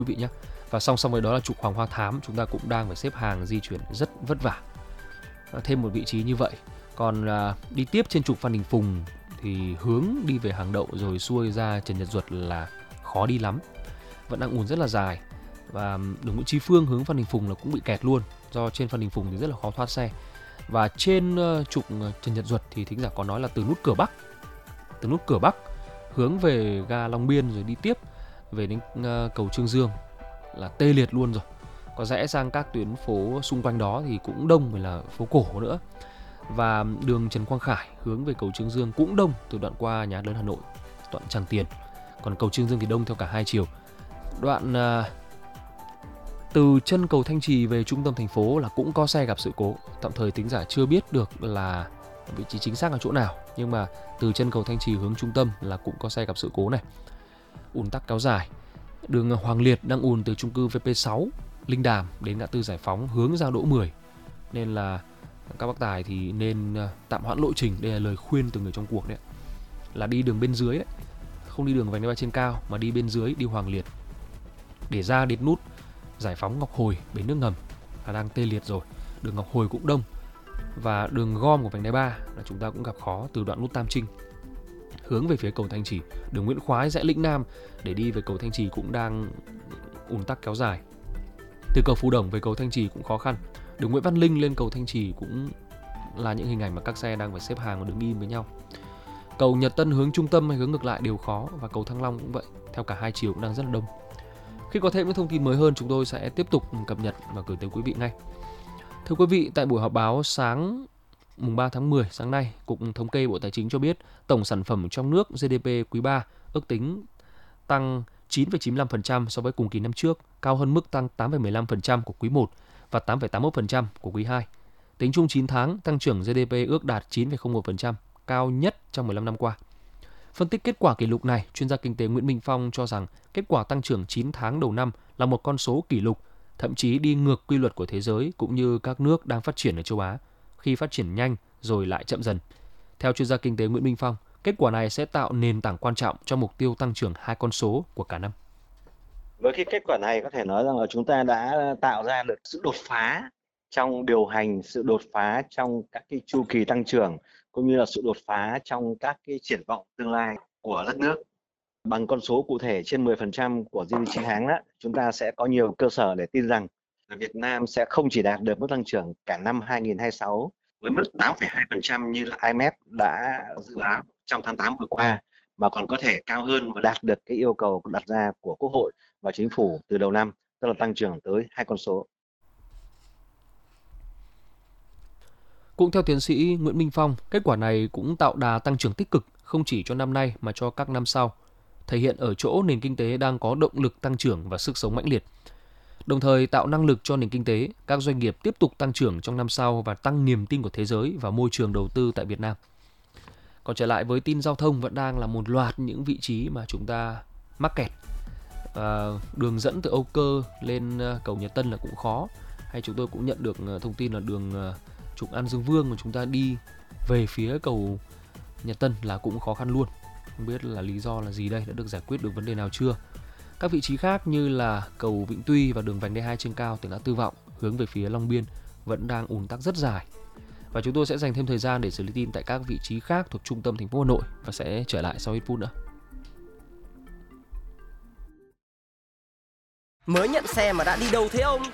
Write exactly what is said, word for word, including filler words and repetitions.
quý vị nhé. Và song song với đó là trục Hoàng Hoa Thám, chúng ta cũng đang phải xếp hàng di chuyển rất vất vả. Thêm một vị trí như vậy. Còn à, đi tiếp trên trục Phan Đình Phùng thì hướng đi về Hàng Đậu rồi xuôi ra Trần Nhật Duật là khó đi lắm, vẫn đang ùn rất là dài. Và đường Nguyễn Chí Phương hướng Phan Đình Phùng là cũng bị kẹt luôn, do trên Phan Đình Phùng thì rất là khó thoát xe. Và trên uh, trục Trần Nhật Duật thì thính giả có nói là từ nút Cửa Bắc, từ nút Cửa Bắc hướng về ga Long Biên rồi đi tiếp về đến uh, cầu Trương Dương là tê liệt luôn rồi. Có rẽ sang các tuyến phố xung quanh đó thì cũng đông, phải là phố cổ nữa. Và đường Trần Quang Khải hướng về cầu Trương Dương cũng đông từ đoạn qua Nhà hát lớn Hà Nội, đoạn Tràng Tiền. Còn cầu Trương Dương thì đông theo cả hai chiều. Đoạn uh, từ chân cầu Thanh Trì về trung tâm thành phố là cũng có xe gặp sự cố. Tạm thời thính giả chưa biết được là vị trí chính xác ở chỗ nào, nhưng mà từ chân cầu Thanh Trì hướng trung tâm là cũng có xe gặp sự cố này. Ùn tắc kéo dài. Đường Hoàng Liệt đang ùn từ chung cư vê pê sáu Linh Đàm đến ngã tư Giải Phóng hướng ra Đỗ mười. Nên là các bác tài thì nên tạm hoãn lộ trình. Đây là lời khuyên từ người trong cuộc đấy. Là đi đường bên dưới đấy, không đi đường vành đai ba trên cao mà đi bên dưới, đi Hoàng Liệt để ra đến nút Giải Phóng Ngọc Hồi bến nước ngầm là đang tê liệt rồi. Đường Ngọc Hồi cũng đông. Và đường gom của vành đai ba là chúng ta cũng gặp khó từ đoạn nút Tam Trinh hướng về phía cầu Thanh Trì. Đường Nguyễn Khoái rẽ Lĩnh Nam để đi về cầu Thanh Trì cũng đang ùn tắc kéo dài. Từ cầu Phú Đồng về cầu Thanh Trì cũng khó khăn. Đường Nguyễn Văn Linh lên cầu Thanh Trì cũng là những hình ảnh mà các xe đang phải xếp hàng và đứng im với nhau. Cầu Nhật Tân hướng trung tâm hay hướng ngược lại đều khó, và cầu Thăng Long cũng vậy, theo cả hai chiều cũng đang rất là đông. Khi có thêm những thông tin mới hơn, chúng tôi sẽ tiếp tục cập nhật và gửi tới quý vị ngay. Thưa quý vị, tại buổi họp báo sáng mùng ba tháng mười sáng nay, Cục Thống kê Bộ Tài chính cho biết tổng sản phẩm trong nước giê đê pê quý ba ước tính tăng chín phẩy chín mươi lăm phần trăm so với cùng kỳ năm trước, cao hơn mức tăng tám phẩy mười lăm phần trăm của quý một và tám phẩy tám mươi mốt phần trăm của quý hai. Tính chung chín tháng, tăng trưởng giê đê pê ước đạt chín phẩy không một phần trăm, cao nhất trong mười lăm năm qua. Phân tích kết quả kỷ lục này, chuyên gia kinh tế Nguyễn Minh Phong cho rằng kết quả tăng trưởng chín tháng đầu năm là một con số kỷ lục, thậm chí đi ngược quy luật của thế giới cũng như các nước đang phát triển ở châu Á, khi phát triển nhanh rồi lại chậm dần. Theo chuyên gia kinh tế Nguyễn Minh Phong, kết quả này sẽ tạo nền tảng quan trọng cho mục tiêu tăng trưởng hai con số của cả năm. Với cái kết quả này có thể nói rằng là chúng ta đã tạo ra được sự đột phá trong điều hành, sự đột phá trong các cái chu kỳ tăng trưởng, cũng như là sự đột phá trong các cái triển vọng tương lai của đất nước. Bằng con số cụ thể trên mười phần trăm của giê đê pê chín tháng đó, chúng ta sẽ có nhiều cơ sở để tin rằng là Việt Nam sẽ không chỉ đạt được mức tăng trưởng cả năm hai nghìn không trăm hai mươi sáu với mức tám phẩy hai phần trăm như là i em ép đã dự báo trong tháng tám vừa qua, mà còn có thể cao hơn và đạt được cái yêu cầu đặt ra của Quốc hội và Chính phủ từ đầu năm, tức là tăng trưởng tới hai con số. Cũng theo tiến sĩ Nguyễn Minh Phong, kết quả này cũng tạo đà tăng trưởng tích cực không chỉ cho năm nay mà cho các năm sau, thể hiện ở chỗ nền kinh tế đang có động lực tăng trưởng và sức sống mãnh liệt. Đồng thời tạo năng lực cho nền kinh tế, các doanh nghiệp tiếp tục tăng trưởng trong năm sau và tăng niềm tin của thế giới vào môi trường đầu tư tại Việt Nam. Còn trở lại với tin giao thông, vẫn đang là một loạt những vị trí mà chúng ta mắc kẹt. À, đường dẫn từ Âu Cơ lên cầu Nhật Tân là cũng khó. Hay chúng tôi cũng nhận được thông tin là đường trục An Dương Vương mà chúng ta đi về phía cầu Nhật Tân là cũng khó khăn luôn. Không biết là lý do là gì đây, đã được giải quyết được vấn đề nào chưa. Các vị trí khác như là cầu Vĩnh Tuy và đường vành đai hai trên cao từ ngã Tư Vọng hướng về phía Long Biên vẫn đang ùn tắc rất dài. Và chúng tôi sẽ dành thêm thời gian để xử lý tin tại các vị trí khác thuộc trung tâm thành phố Hà Nội và sẽ trở lại sau ít phút nữa. Mới nhận xe mà đã đi đâu thế ông?